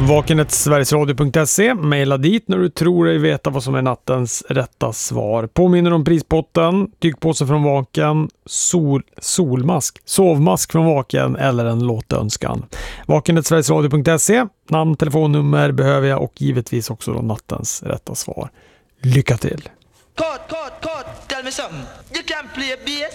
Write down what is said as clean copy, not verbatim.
Vaken@sverigesradio.se. Maila dit när du tror dig veta vad som är nattens rätta svar. Påminner om prispotten, tygpåse från Vaken, solmask, sovmask från Vaken eller en låtönskan. Vaken@sverigesradio.se. Namn, telefonnummer behöver jag och givetvis också då nattens rätta svar. Lycka till! Cut, tell me something. You can play bass.